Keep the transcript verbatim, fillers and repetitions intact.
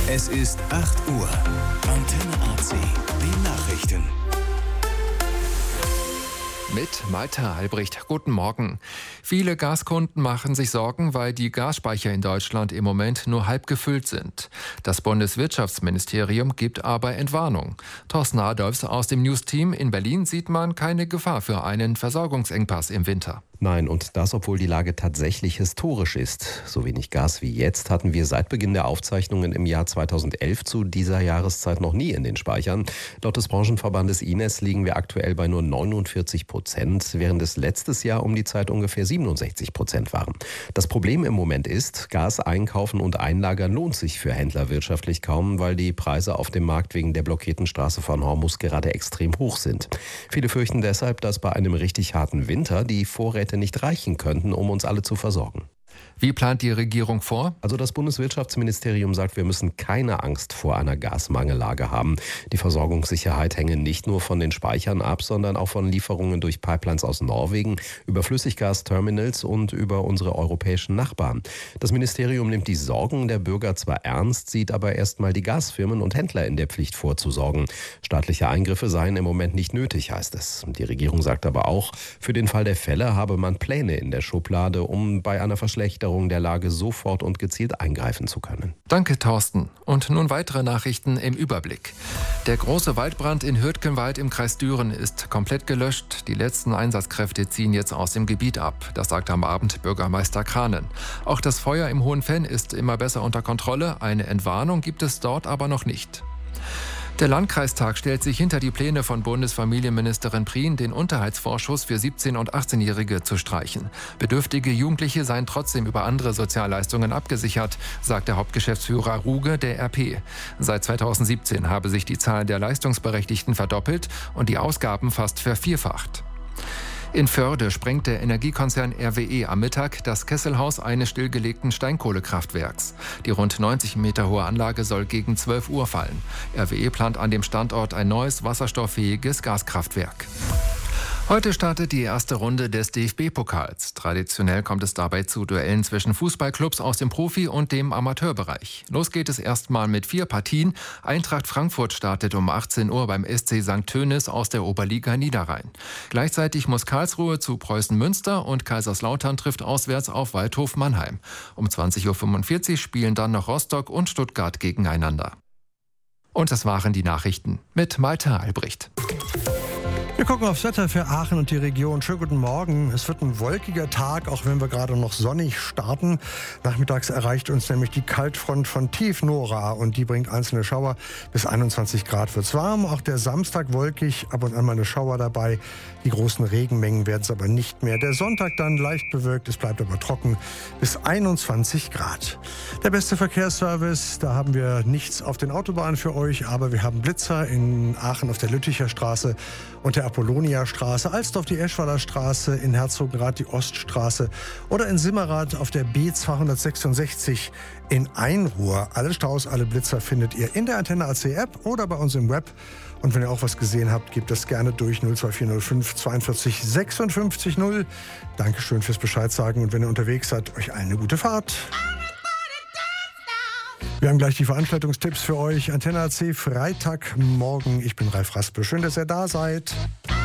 Es ist acht Uhr. Antenne A C, die Nachrichten. Mit Malte Albrecht. Guten Morgen. Viele Gaskunden machen sich Sorgen, weil die Gasspeicher in Deutschland im Moment nur halb gefüllt sind. Das Bundeswirtschaftsministerium gibt aber Entwarnung. Thorsten Adolfs aus dem News-Team in Berlin sieht man keine Gefahr für einen Versorgungsengpass im Winter. Nein, und das, obwohl die Lage tatsächlich historisch ist. So wenig Gas wie jetzt hatten wir seit Beginn der Aufzeichnungen im Jahr zweitausendelf zu dieser Jahreszeit noch nie in den Speichern. Laut des Branchenverbandes I N E S liegen wir aktuell bei nur neunundvierzig Prozent, während es letztes Jahr um die Zeit ungefähr siebenundsechzig Prozent waren. Das Problem im Moment ist, Gas einkaufen und einlagern lohnt sich für Händler wirtschaftlich kaum, weil die Preise auf dem Markt wegen der blockierten Straße von Hormuz gerade extrem hoch sind. Viele fürchten deshalb, dass bei einem richtig harten Winter die Vorräte nicht reichen könnten, um uns alle zu versorgen. Wie plant die Regierung vor? Also das Bundeswirtschaftsministerium sagt, wir müssen keine Angst vor einer Gasmangellage haben. Die Versorgungssicherheit hänge nicht nur von den Speichern ab, sondern auch von Lieferungen durch Pipelines aus Norwegen, über Flüssiggasterminals und über unsere europäischen Nachbarn. Das Ministerium nimmt die Sorgen der Bürger zwar ernst, sieht aber erstmal die Gasfirmen und Händler in der Pflicht vorzusorgen. Staatliche Eingriffe seien im Moment nicht nötig, heißt es. Die Regierung sagt aber auch, für den Fall der Fälle habe man Pläne in der Schublade, um bei einer Verschlechterung der Lage sofort und gezielt eingreifen zu können. Danke, Thorsten. Und nun weitere Nachrichten im Überblick. Der große Waldbrand in Hürtgenwald im Kreis Düren ist komplett gelöscht. Die letzten Einsatzkräfte ziehen jetzt aus dem Gebiet ab. Das sagt am Abend Bürgermeister Kranen. Auch das Feuer im Hohenfenn ist immer besser unter Kontrolle. Eine Entwarnung gibt es dort aber noch nicht. Der Landkreistag stellt sich hinter die Pläne von Bundesfamilienministerin Prien, den Unterhaltsvorschuss für siebzehn- und achtzehnjährige zu streichen. Bedürftige Jugendliche seien trotzdem über andere Sozialleistungen abgesichert, sagt der Hauptgeschäftsführer Ruge der R P. Seit zweitausendsiebzehn habe sich die Zahl der Leistungsberechtigten verdoppelt und die Ausgaben fast vervierfacht. In Förde sprengt der Energiekonzern R W E am Mittag das Kesselhaus eines stillgelegten Steinkohlekraftwerks. Die rund neunzig Meter hohe Anlage soll gegen zwölf Uhr fallen. R W E plant an dem Standort ein neues wasserstofffähiges Gaskraftwerk. Heute startet die erste Runde des D F B-Pokals. Traditionell kommt es dabei zu Duellen zwischen Fußballclubs aus dem Profi- und dem Amateurbereich. Los geht es erstmal mit vier Partien. Eintracht Frankfurt startet um achtzehn Uhr beim S C Sankt Tönis aus der Oberliga Niederrhein. Gleichzeitig muss Karlsruhe zu Preußen Münster und Kaiserslautern trifft auswärts auf Waldhof Mannheim. Um zwanzig Uhr fünfundvierzig spielen dann noch Rostock und Stuttgart gegeneinander. Und das waren die Nachrichten mit Malte Albrecht. Wir gucken aufs Wetter für Aachen und die Region. Schönen guten Morgen. Es wird ein wolkiger Tag, auch wenn wir gerade noch sonnig starten. Nachmittags erreicht uns nämlich die Kaltfront von tief Nora und die bringt einzelne Schauer. Bis einundzwanzig Grad wird's warm. Auch der Samstag wolkig, ab und an mal eine Schauer dabei. Die großen Regenmengen werden es aber nicht mehr. Der Sonntag dann leicht bewölkt, es bleibt aber trocken. Bis einundzwanzig Grad. Der beste Verkehrsservice, da haben wir nichts auf den Autobahnen für euch, aber wir haben Blitzer in Aachen auf der Lütticher Straße und der Apollonia-Straße, Alsdorf die Eschwaler Straße, in Herzogenrath die Oststraße oder in Simmerath auf der B zweihundertsechsundsechzig in Einruhr. Alle Staus, alle Blitzer findet ihr in der Antenne A C App oder bei uns im Web. Und wenn ihr auch was gesehen habt, gebt das gerne durch null zwei vier null fünf zweiundvierzig sechsundfünfzig null. Dankeschön fürs Bescheid sagen und wenn ihr unterwegs seid, euch allen eine gute Fahrt. Wir haben gleich die Veranstaltungstipps für euch. Antenne A C Freitagmorgen. Ich bin Ralf Raspe. Schön, dass ihr da seid.